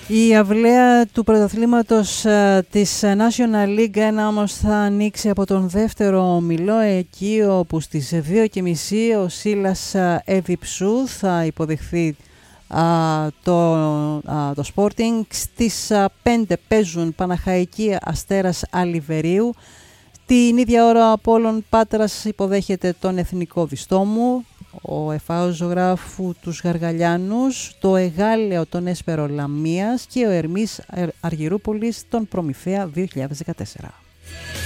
Η αυλαία του πρωταθλήματος της National League 1 όμως θα ανοίξει από τον δεύτερο όμιλο, εκεί όπου στις 2:30 ο Σίλας Εβιψού θα υποδεχθεί το Sporting. Στις 5 παίζουν Παναχαϊκή Αστέρας Αλιβερίου. Την ίδια ώρα ο Απόλλων Πάτρας υποδέχεται τον Εθνικό Διστόμου, ο ΕΦΑΟ Ζωγράφου τους Γαργαλιάνους, το Εγάλεο τον Έσπερο Λαμίας και ο Ερμής Αργυρούπολης τον Προμηθέα 2014.